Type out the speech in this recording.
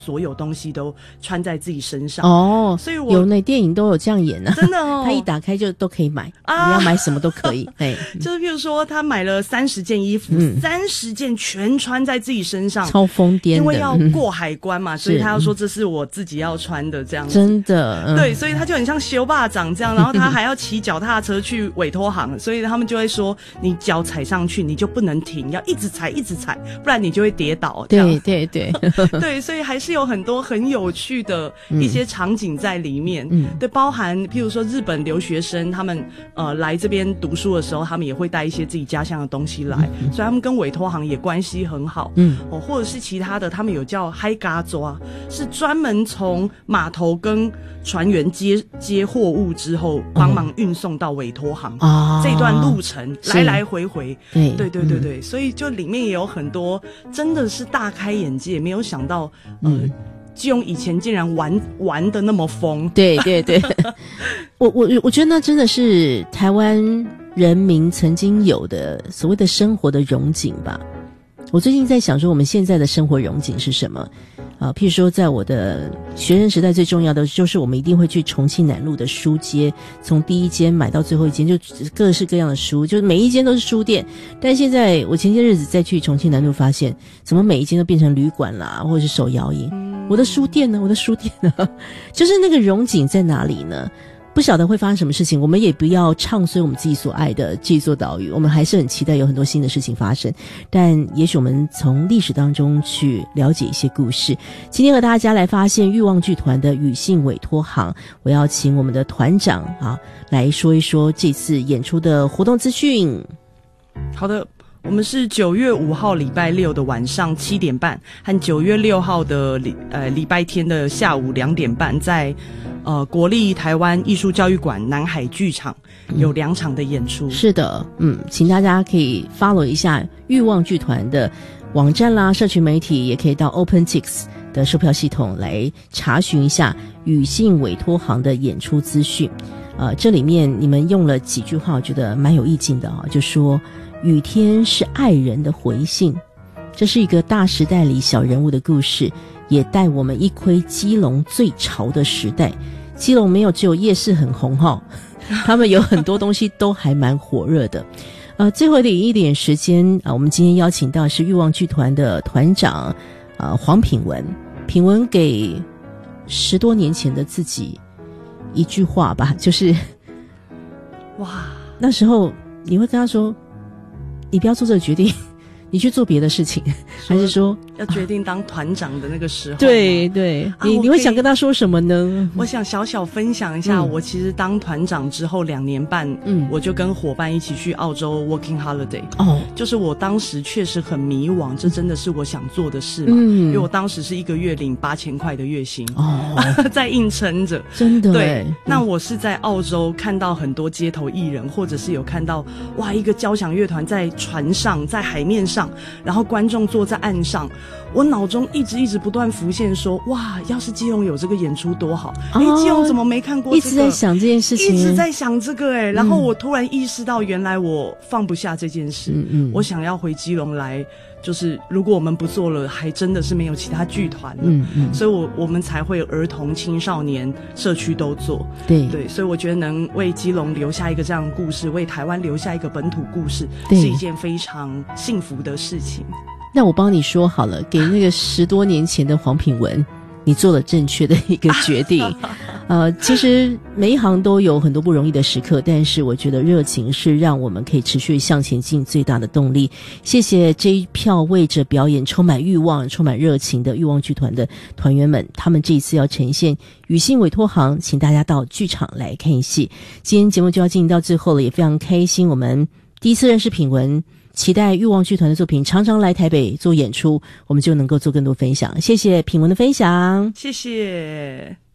所有东西都穿在自己身上哦， 所以我有那电影都有这样演啊， 真的哦， 他一打开就都可以买，你要买什么都可以， 就是譬如说他买了30件衣服，30件全穿在自己身上， 超疯癫的， 因为要过海关嘛，所以他要说这是我自己要穿的这样子， 真的， 对，所以他就很像修霸掌这样，然后他还要骑脚踏车去委托行，所以他们就会说你脚踩上去你就不能停，要一直踩一直踩，不然你就会跌倒。 对对对对，所以还是有很多很有趣的一些场景在里面。对，包含譬如说日本留学生他们来这边读书的时候，他们也会带一些自己家乡的东西来，所以他们跟委托行也关系很好。或者是其他的，他们有叫嗨嘎抓，是专门从码头跟船员接货物之后，帮忙运送到委托行这段路程来来回回。对，所以就里面也有很多真的是大开眼界，没有想到基隆以前竟然玩的那么疯。 对对对我觉得那真的是台湾人民曾经有的所谓的生活的荣景吧。我最近在想说我们现在的生活荣景是什么譬如说在我的学生时代最重要的就是我们一定会去重庆南路的书街，从第一间买到最后一间，就各式各样的书，就是每一间都是书店。但现在我前些日子再去重庆南路发现怎么每一间都变成旅馆啦，或者是手摇饮。我的书店呢？就是那个荣景在哪里呢？不晓得会发生什么事情，我们也不要唱衰我们自己所爱的这座岛屿，我们还是很期待有很多新的事情发生，但也许我们从历史当中去了解一些故事。今天和大家来发现欲望剧团的语信委托行，我要请我们的团长来说一说这次演出的活动资讯。 好的，我们是9月5号礼拜六的晚上7点半和9月6号的礼拜天的下午2点半，在国立台湾艺术教育馆南海剧场有2场的演出。 是的，请大家可以 follow 一下欲望剧团的网站啦，社群媒体，也可以到 OpenTix 的售票系统来查询一下语信委托行的演出资讯。这里面你们用了几句话我觉得蛮有意境的就说雨天是爱人的回信，这是一个大时代里小人物的故事，也带我们一窥基隆最潮的时代。基隆没有只有夜市很红他们有很多东西都还蛮火热的。最后的一点时间我们今天邀请到是欲望剧团的团长黄品文。品文给10多年前的自己一句话吧，就是哇， 那时候你会跟他说你不要做这个决定，你去做别的事情，还是说要决定当团长的那个时候？ 对对，你会想跟他说什么呢？ 我想小小分享一下，我其实当团长之后2年半，我就跟伙伴一起去澳洲 working holiday。就是我当时确实很迷惘，这真的是我想做的事吗？因为我当时是1个月领8000块的月薪，在硬撑着， 真的。 对，那我是在澳洲看到很多街头艺人，或者是有看到一个交响乐团在船上，在海面上，然后观众坐在岸上，我脑中一直不断浮现说，哇，要是基隆有这个演出多好！基隆怎么没看过这个？ 一直在想这件事情， 一直在想这个然后我突然意识到，原来我放不下这件事。我想要回基隆来，就是如果我们不做了，还真的是没有其他剧团了。所以我们才会有儿童、青少年、社区都做。对，所以我觉得能为基隆留下一个这样的故事，为台湾留下一个本土故事，是一件非常幸福的事情。 那我帮你说好了，给那个10多年前的黄品文，你做了正确的一个决定。其实每一行都有很多不容易的时刻，但是我觉得热情是让我们可以持续向前进最大的动力。谢谢这一票为着表演充满欲望、充满热情的欲望剧团的团员们，他们这一次要呈现语信委托行，请大家到剧场来看戏。今天节目就要进行到最后了，也非常开心，我们第一次认识品文，期待欲望剧团的作品常常来台北做演出，我们就能够做更多分享。谢谢品文的分享， 谢谢。